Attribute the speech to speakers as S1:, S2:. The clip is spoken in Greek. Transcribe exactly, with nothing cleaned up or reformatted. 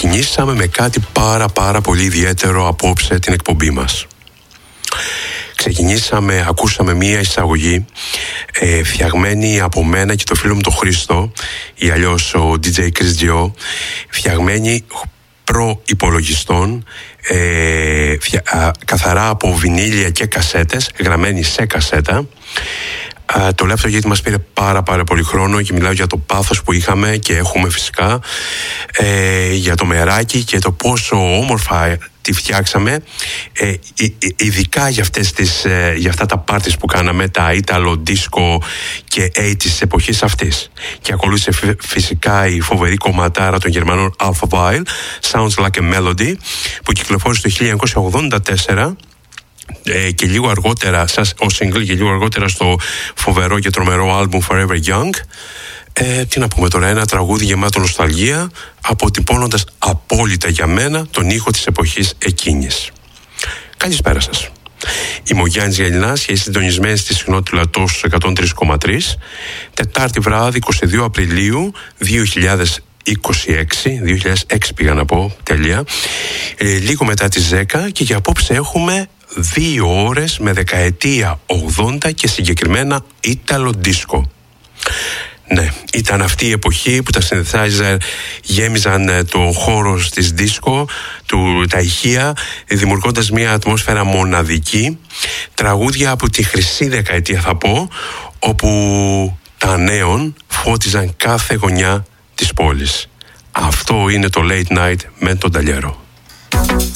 S1: ξεκινήσαμε με κάτι πάρα πάρα πολύ ιδιαίτερο απόψε την εκπομπή μας. Ξεκινήσαμε, ακούσαμε μία εισαγωγή ε, φτιαγμένη από μένα και το φίλο μου τον Χρήστο, ή αλλιώς ο ντι τζέι Chris Gio, φτιαγμένη προ-υπολογιστών, ε, φια, α, καθαρά από βινίλια και κασέτες, γραμμένη σε κασέτα. Uh, το λέω αυτό γιατί μας πήρε πάρα πάρα πολύ χρόνο και μιλάω για το πάθος που είχαμε και έχουμε φυσικά, ε, για το μεράκι και το πόσο όμορφα τη φτιάξαμε, ε, ειδικά για, αυτές τις, ε, για αυτά τα πάρτις που κάναμε, τα Ιταλο Disco και ογδόντα της εποχής αυτής. Και ακολούθησε φυ, φυσικά η φοβερή κομματάρα των Γερμανών Alpha Weil, Sounds Like a Melody, που κυκλοφόρησε το χίλια εννιακόσια ογδόντα τέσσερα Ε, και λίγο αργότερα σας, ως single, και λίγο αργότερα στο φοβερό και τρομερό άλμπουμ Forever Young. Ε, τι να πούμε τώρα, ένα τραγούδι γεμάτο νοσταλγία, αποτυπώνοντας απόλυτα για μένα τον ήχο της εποχής εκείνης. Καλησπέρα σας. Είμαι ο Γιάννης Γελινάς και είστε συντονισμένοι στη συχνότητα του Λατός εκατόν τρία κόμμα τρία. Τετάρτη βράδυ, είκοσι δύο Απριλίου δύο χιλιάδες είκοσι έξι, δύο χιλιάδες έξι πήγα να πω, τέλεια. Ε, λίγο μετά τις δέκα, και για απόψε έχουμε δύο ώρες με δεκαετία ογδόντα και συγκεκριμένα Ιταλο Disco. Ναι, ήταν αυτή η εποχή που τα synthesizer γέμιζαν το χώρο της disco, του, τα ηχεία, δημιουργώντας μια ατμόσφαιρα μοναδική. Τραγούδια από τη χρυσή δεκαετία θα πω, όπου τα νέων φώτιζαν κάθε γωνιά της πόλης. Αυτό είναι το Late Night με τον Ταλιέρο.